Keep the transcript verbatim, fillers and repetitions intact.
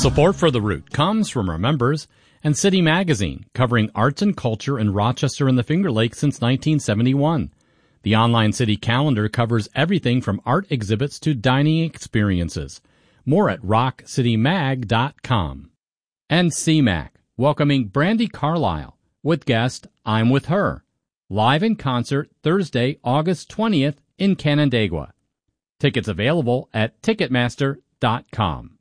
Support for The Root comes from our members and City Magazine, covering arts and culture in Rochester and the Finger Lakes since nineteen seventy-one. The online city calendar covers everything from art exhibits to dining experiences. More at rock city mag dot com. And C MAC, welcoming Brandi Carlile with guest I'm With Her, live in concert Thursday, August twentieth in Canandaigua. Tickets available at ticketmaster dot com.